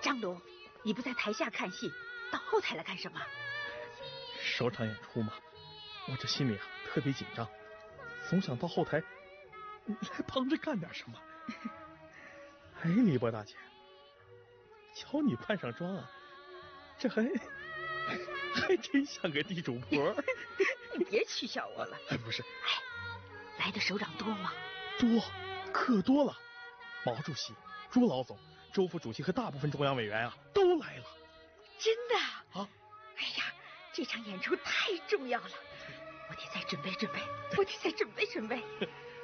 张龙，你不在台下看戏，到后台来干什么？ 首场演出嘛，我这心里啊特别紧张，总想到后台来帮着干点什么。哎，李波大姐，瞧你扮上妆啊，这还真像个地主婆。 你别取笑我了。 哎，不是， 来的首长多吗？ 多，可多了。毛主席、朱老总、周副主席和大部分中央委员啊都来了。 真的啊？ 哎呀，这场演出太重要了，我得再准备准备，我得再准备准备。